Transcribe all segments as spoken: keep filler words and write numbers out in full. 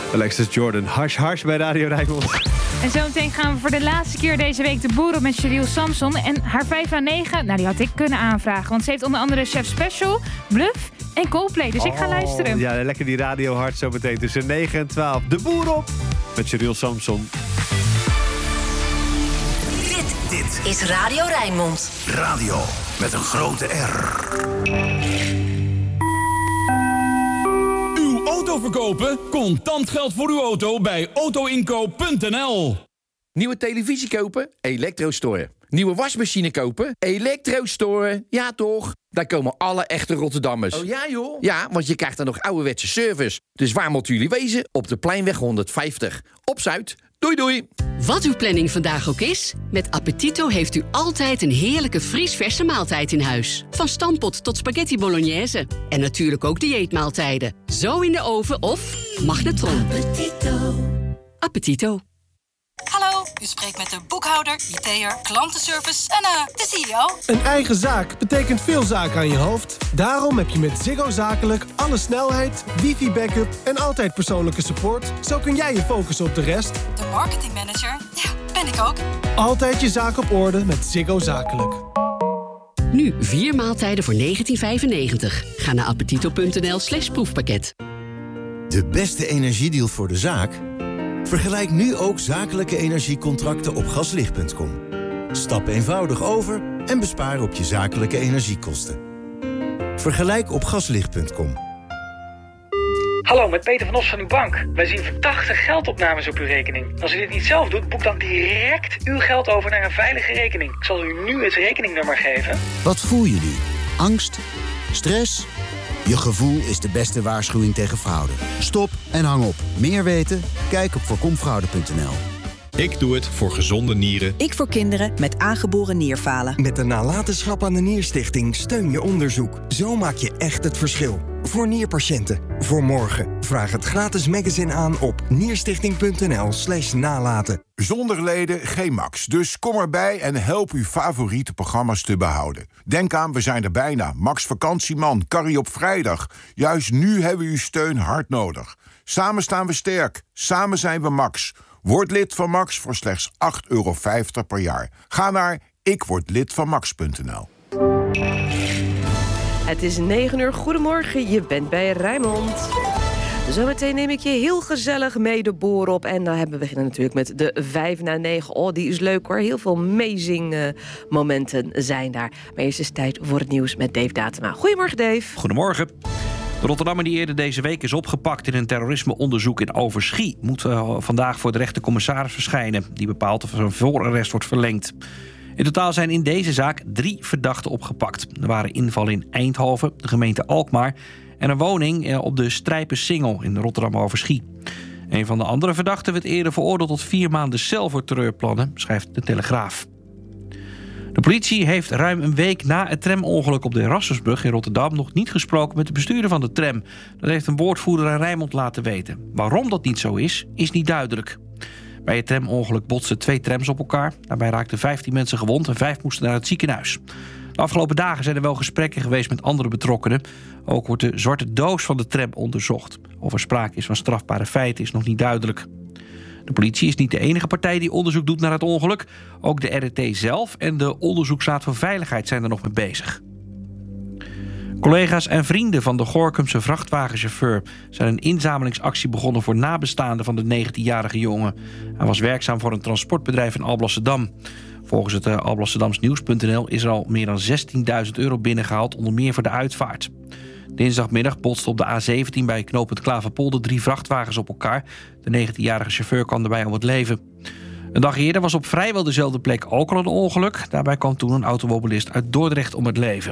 Alexis Jordan, Harsh Harsh bij Radio Rijnmond. En zometeen gaan we voor de laatste keer deze week de boer op met Sheryl Samson. En haar vijf à negen, nou die had ik kunnen aanvragen. Want ze heeft onder andere Chef Special, Bluff en Coldplay. Dus ik ga oh, luisteren. Ja, lekker die radio hard zo meteen tussen negen en twaalf. De boer op met Sheryl Samson. Dit, dit is Radio Rijnmond. Radio met een grote R. Auto verkopen? Contant geld voor uw auto bij auto inkoop punt n l. Nieuwe televisie kopen? Elektrostore. Nieuwe wasmachine kopen? Elektrostore. Ja toch? Daar komen alle echte Rotterdammers. Oh ja joh? Ja, want je krijgt dan nog ouderwetse service. Dus waar moeten jullie wezen? Op de Pleinweg honderdvijftig. Op Zuid. Doei doei. Wat uw planning vandaag ook is, met Appetito heeft u altijd een heerlijke vriesverse maaltijd in huis. Van stampot tot spaghetti bolognese. En natuurlijk ook dieetmaaltijden. Zo in de oven of magnetron. Appetito. Appetito. Hallo, u spreekt met de boekhouder, I T'er, klantenservice en uh, de C E O. Een eigen zaak betekent veel zaken aan je hoofd. Daarom heb je met Ziggo Zakelijk alle snelheid, wifi-backup en altijd persoonlijke support. Zo kun jij je focussen op de rest. De marketingmanager, ja, ben ik ook. Altijd je zaak op orde met Ziggo Zakelijk. Nu vier maaltijden voor negentien vijfennegentig. Ga naar appetito punt n l slash proefpakket. De beste energiedeal voor de zaak? Vergelijk nu ook zakelijke energiecontracten op gaslicht punt com. Stap eenvoudig over en bespaar op je zakelijke energiekosten. Vergelijk op gaslicht punt com. Hallo, met Peter van Os van uw bank. Wij zien verdachte geldopnames op uw rekening. Als u dit niet zelf doet, boek dan direct uw geld over naar een veilige rekening. Ik zal u nu het rekeningnummer geven. Wat voel je nu? Angst? Stress? Je gevoel is de beste waarschuwing tegen fraude. Stop en hang op. Meer weten? Kijk op voorkomfraude punt n l. Ik doe het voor gezonde nieren. Ik voor kinderen met aangeboren nierfalen. Met de nalatenschap aan de Nierstichting steun je onderzoek. Zo maak je echt het verschil. Voor nierpatiënten. Voor morgen. Vraag het gratis magazine aan op nierstichting punt n l slash nalaten. Zonder leden geen Max. Dus kom erbij en help uw favoriete programma's te behouden. Denk aan, we zijn er bijna. Max Vakantieman, Carrie op vrijdag. Juist nu hebben we uw steun hard nodig. Samen staan we sterk. Samen zijn we Max. Word lid van Max voor slechts acht euro vijftig per jaar. Ga naar ik word lid van max punt n l. Het is negen uur. Goedemorgen, je bent bij Rijnmond. Zometeen neem ik je heel gezellig mee de boer op. En dan hebben we beginnen natuurlijk met de vijf na negen. Oh, die is leuk hoor. Heel veel amazing uh, momenten zijn daar. Maar eerst is het tijd voor het nieuws met Dave Datema. Goedemorgen, Dave. Goedemorgen. De Rotterdammer die eerder deze week is opgepakt in een terrorismeonderzoek in Overschie moet uh, vandaag voor de rechtercommissaris verschijnen. Die bepaalt of er een voorarrest wordt verlengd. In totaal zijn in deze zaak drie verdachten opgepakt. Er waren invallen in Eindhoven, de gemeente Alkmaar en een woning uh, op de Strijpen-Singel in Rotterdam-Overschie. Een van de andere verdachten werd eerder veroordeeld tot vier maanden cel voor terreurplannen, schrijft de Telegraaf. De politie heeft ruim een week na het tramongeluk op de Erasmusbrug in Rotterdam nog niet gesproken met de bestuurder van de tram. Dat heeft een woordvoerder aan Rijnmond laten weten. Waarom dat niet zo is, is niet duidelijk. Bij het tramongeluk botsten twee trams op elkaar. Daarbij raakten vijftien mensen gewond en vijf moesten naar het ziekenhuis. De afgelopen dagen zijn er wel gesprekken geweest met andere betrokkenen. Ook wordt de zwarte doos van de tram onderzocht. Of er sprake is van strafbare feiten is nog niet duidelijk. De politie is niet de enige partij die onderzoek doet naar het ongeluk. Ook de R R T zelf en de Onderzoeksraad voor Veiligheid zijn er nog mee bezig. Collega's en vrienden van de Gorincumse vrachtwagenchauffeur zijn een inzamelingsactie begonnen voor nabestaanden van de negentienjarige jongen. Hij was werkzaam voor een transportbedrijf in Alblasserdam. Volgens het Alblasserdamsnieuws punt n l is er al meer dan zestienduizend euro binnengehaald, onder meer voor de uitvaart. Dinsdagmiddag botsten op de A zeventien bij knooppunt Klaverpolder drie vrachtwagens op elkaar. De negentienjarige chauffeur kwam daarbij om het leven. Een dag eerder was op vrijwel dezelfde plek ook al een ongeluk. Daarbij kwam toen een automobilist uit Dordrecht om het leven.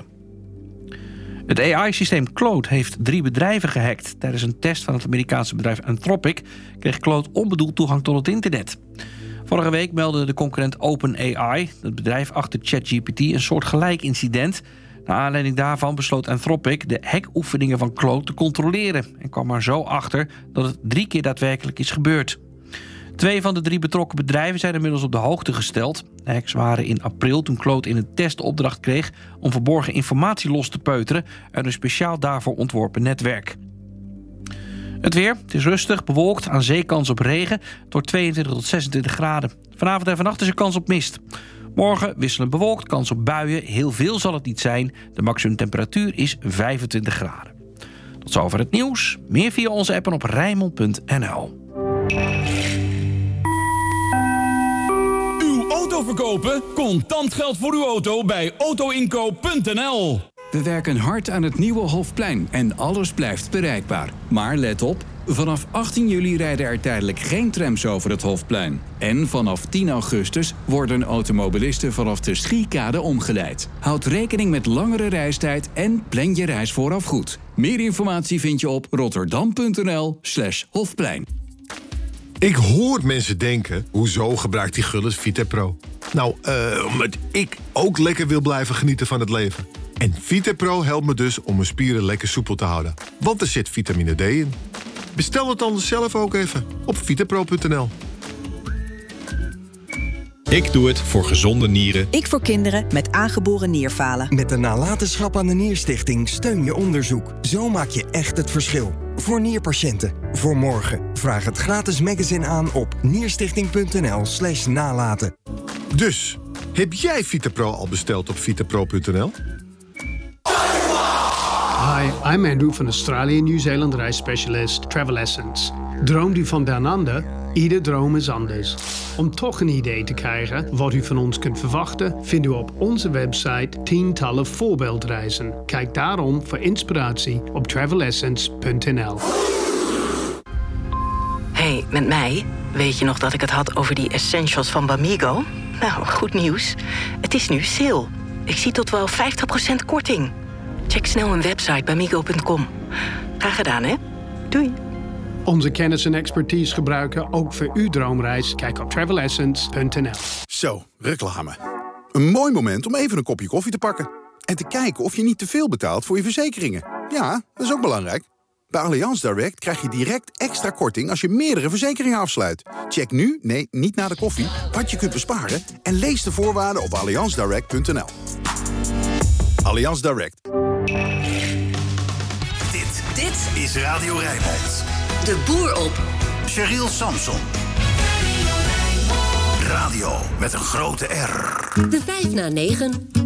Het A I-systeem Claude heeft drie bedrijven gehackt. Tijdens een test van het Amerikaanse bedrijf Anthropic kreeg Claude onbedoeld toegang tot het internet. Vorige week meldde de concurrent OpenAI, het bedrijf achter ChatGPT, een soortgelijk incident. Naar aanleiding daarvan besloot Anthropic de hackoefeningen van Claude te controleren en kwam er zo achter dat het drie keer daadwerkelijk is gebeurd. Twee van de drie betrokken bedrijven zijn inmiddels op de hoogte gesteld. De hacks waren in april toen Claude in een test de opdracht kreeg om verborgen informatie los te peuteren uit een speciaal daarvoor ontworpen netwerk. Het weer, het is rustig, bewolkt, aan zee kans op regen. Het wordt tweeëntwintig tot zesentwintig graden. Vanavond en vannacht is er kans op mist. Morgen wisselend bewolkt, kans op buien. Heel veel zal het niet zijn. De maximumtemperatuur is vijfentwintig graden. Tot zover het nieuws. Meer via onze app en op Rijnmond punt n l. Uw auto verkopen? Contant geld voor uw auto bij auto inkoop punt n l. We werken hard aan het nieuwe Hofplein en alles blijft bereikbaar. Maar let op, vanaf achttien juli rijden er tijdelijk geen trams over het Hofplein. En vanaf tien augustus worden automobilisten vanaf de Schiekade omgeleid. Houd rekening met langere reistijd en plan je reis vooraf goed. Meer informatie vind je op rotterdam punt n l slash Hofplein. Ik hoor mensen denken, hoezo gebruikt die Gullis Vitapro? Nou, uh, omdat ik ook lekker wil blijven genieten van het leven. En Vitapro helpt me dus om mijn spieren lekker soepel te houden. Want er zit vitamine D in. Bestel het dan zelf ook even op vitapro punt n l. Ik doe het voor gezonde nieren. Ik voor kinderen met aangeboren nierfalen. Met de nalatenschap aan de Nierstichting steun je onderzoek. Zo maak je echt het verschil. Voor nierpatiënten. Voor morgen. Vraag het gratis magazine aan op nierstichting punt n l slash nalaten. Dus, heb jij Vitapro al besteld op vitapro punt n l? Hi, I'm Andrew van Australië Nieuw-Zeeland reisspecialist Travel Essence. Droomt u van down under? Ieder droom is anders. Om toch een idee te krijgen wat u van ons kunt verwachten, vindt u op onze website tientallen voorbeeldreizen. Kijk daarom voor inspiratie op travel essence punt n l. Hey, met mij? Weet je nog dat ik het had over die essentials van Bamigo? Nou, goed nieuws. Het is nu sale. Ik zie tot wel vijftig procent korting. Check snel mijn website bamigo punt com. Graag gedaan, hè? Doei. Onze kennis en expertise gebruiken ook voor uw droomreis. Kijk op travel essence punt n l. Zo, reclame. Een mooi moment om even een kopje koffie te pakken. En te kijken of je niet te veel betaalt voor je verzekeringen. Ja, dat is ook belangrijk. Bij Allianz Direct krijg je direct extra korting als je meerdere verzekeringen afsluit. Check nu, nee, niet na de koffie, wat je kunt besparen en lees de voorwaarden op allianz direct punt n l. Allianz Direct. Dit, dit is Radio Rijnmond. De boer op. Cheryl Samson. Radio met een grote R. De vijf na negen.